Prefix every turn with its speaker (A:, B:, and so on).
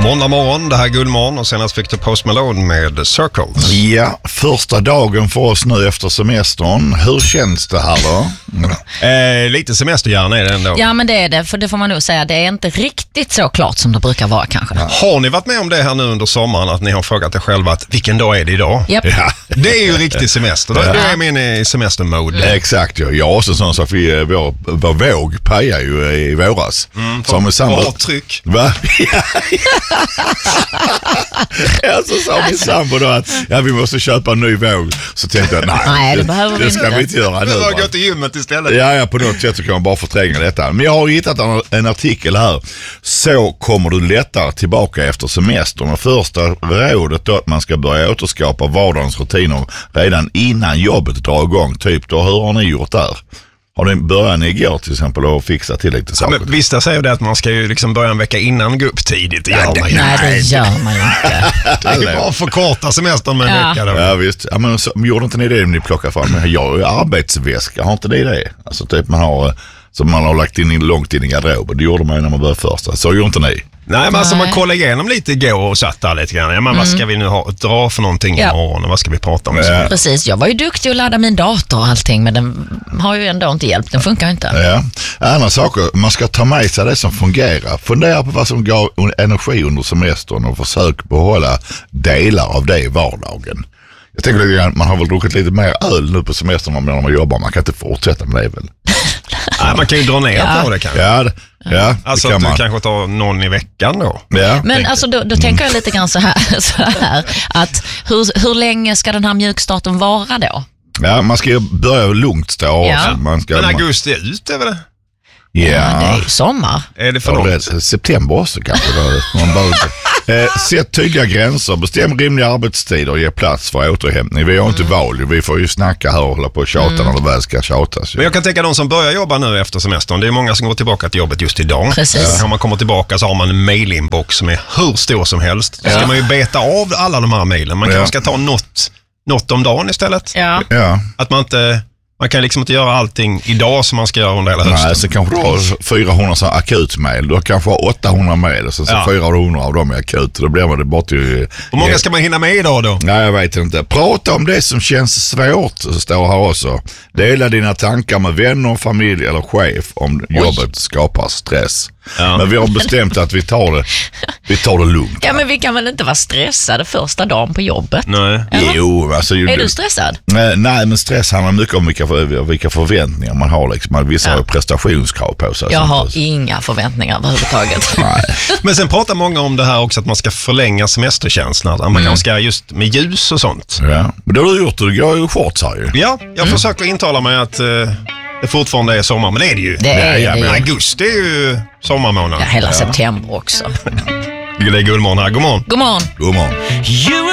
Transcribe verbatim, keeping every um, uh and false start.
A: Måndag morgon, det här är Guldmorgon och senast fick du Post Malone med Circles.
B: Ja, första dagen för oss nu efter semestern. Hur känns det här då?
A: Eh, lite semesterhjärna är det ändå.
C: Ja, men det är det, för det får man nog säga. Det är inte riktigt så klart som det brukar vara kanske.
A: Ja. Har ni varit med om det här nu under sommaren att ni har frågat er själva att vilken dag är det idag?
C: Yep.
B: Ja.
A: Det är ju riktig semester. Då
B: Ja.
A: är jag inne i semestermode.
B: Exakt, ja. Jag har också sån sak, vi, vår, vår våg pajar ju i våras.
A: Mm,
B: så med sambo...
A: hårt tryck.
B: Va? Ja, så sa min sambo då att ja, vi måste köpa en ny våg. Så tänkte jag, nej,
C: Nej, det behöver vi
B: det ska
C: inte.
B: vi inte göra nu.
A: Du har
B: va?
A: gått till gymmet istället.
B: Ja, ja, på något sätt så kan man bara förtränga detta. Men jag har hittat en, en artikel här. Så kommer du lättare tillbaka efter semestern. Och första rådet då att man ska börja återskapa vardagens rutiner redan innan jobbet drar igång. Typ då, hur har ni gjort där? Har ni börjat igår till exempel och fixa till lite
A: Ja,
B: saker?
A: men visst, jag säger det att man ska ju liksom börja en vecka innan gå upp tidigt. Det gör man ju.
C: Nej, det gör man ju inte.
A: Det är ju bara att förkorta semestern med en
C: Ja.
A: vecka då.
B: Ja visst, ja, men så, gjorde inte ni det ni plockar fram? Men jag har ju arbetsväska, har inte ni det? Alltså typ man har, som man har lagt in långt in i garderoben. Det gjorde man ju när man började första, så gjorde inte ni.
A: Nej, men alltså
C: Nej.
A: man kollade igenom lite igår och satt där lite grann. Ja, men vad ska vi nu ha, dra för någonting
C: Ja.
A: imorgon och vad ska vi prata om?
B: Ja.
C: Precis, jag var ju duktig att ladda min dator och allting, men den har ju ändå inte hjälpt. Den funkar ju inte.
B: Ja. Andra saker, man ska ta med sig det som fungerar. Fundera på vad som gav energi under semestern och försök behålla delar av det i vardagen. Jag tänker lite grann, man har väl druckit lite mer öl nu på semestern än när man jobbar. Man kan inte fortsätta med det väl?
A: Nej, man kan ju dra ner
C: Ja.
A: på det kanske.
B: Ja, det, ja,
A: Alltså
B: det
A: att
B: kan
A: du
B: man.
A: kanske tar någon i veckan då.
B: Ja.
C: Men alltså då, då tänker jag lite grann så här, så här att hur, hur länge ska den här mjukstarten vara då?
B: Ja, man ska ju börja lugnt stå.
C: Ja.
B: Också. Man ska,
A: Men
B: man,
A: augusti är ute över det.
C: Ja, det är
B: ja.
C: ju sommar.
A: Är det för
B: Ja,
A: långt?
B: det är september också kanske. Då. Man bara, eh, sätt tydliga gränser, bestäm rimliga arbetstider och ge plats för återhämtning. Vi har inte val, vi får ju snacka här och hålla på och tjata
C: Mm.
B: när det väl ska tjatas.
A: Men jag kan tänka de som börjar jobba nu efter semestern, det är många som går tillbaka till jobbet just idag.
C: Precis.
A: När man kommer tillbaka så har man en mailinbox som är hur stor som helst. Så ska
B: Ja.
A: man ju beta av alla de här mailen. Man
B: Ja.
A: kanske ska ta något, något om dagen istället.
C: Ja.
B: Ja,
A: Att man inte, man kan liksom inte göra allting idag som man ska göra under hela hösten.
B: nej, så kanske du har fyrahundra så akutmail. Du har kanske åttahundra mail och så, så
A: Ja.
B: fyrahundra av dem är akut. Då blir man det bort ju...
A: Hur många ska man hinna med idag då?
B: Nej, jag vet inte. Prata om det som känns svårt, står här också. Dela dina tankar med vänner, familj eller chef om jobbet skapar stress.
A: Ja.
B: Men vi har bestämt att vi tar det, vi tar det lugnt.
C: Ja, men vi kan väl inte vara stressade första dagen på jobbet?
A: Nej.
C: Eller?
B: Jo, alltså...
C: Är du stressad?
B: Nej, nej, men stress handlar mycket om vilka, vilka förväntningar man har. Liksom. Man vissa
C: Ja.
B: har prestationskrav på sig.
C: Jag
B: Sånt.
C: har inga förväntningar överhuvudtaget.
B: Nej.
A: Men sen pratar många om det här också att man ska förlänga semesterkänslan. Man
C: Mm.
A: kanske ska just med ljus och sånt.
B: Ja. Men det har du gjort, det går ju shorts här ju.
A: Ja, jag försöker intala mig att eh, det fortfarande är sommar, men det är det ju.
C: Det är
A: ja,
C: det
A: men
C: ju.
A: augusti är ju sommarmånad.
C: Ja, hela september också.
A: Det är Guldmorgon här. God morgon.
C: God morgon.
B: God morgon.
D: You